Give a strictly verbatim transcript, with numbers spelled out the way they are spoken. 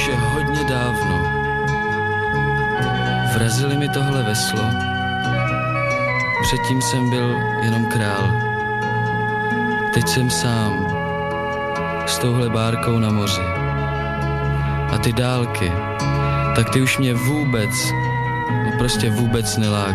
už je hodně dávno. Vrazili mi tohle veslo, předtím jsem byl jenom král. Teď jsem sám, s touhle bárkou na moři. A ty dálky, tak ty už mě vůbec, no prostě vůbec nelákají.